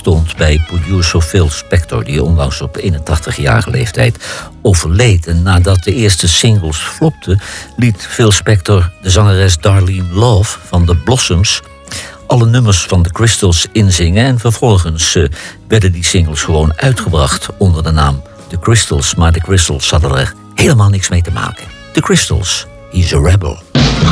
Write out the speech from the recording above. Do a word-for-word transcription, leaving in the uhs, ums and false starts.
stond bij producer Phil Spector, die onlangs op eenentachtigjarige leeftijd overleed. En nadat de eerste singles flopten, liet Phil Spector de zangeres Darlene Love van The Blossoms alle nummers van The Crystals inzingen. En vervolgens uh, werden die singles gewoon uitgebracht onder de naam The Crystals. Maar The Crystals hadden er helemaal niks mee te maken. The Crystals, He's a Rebel.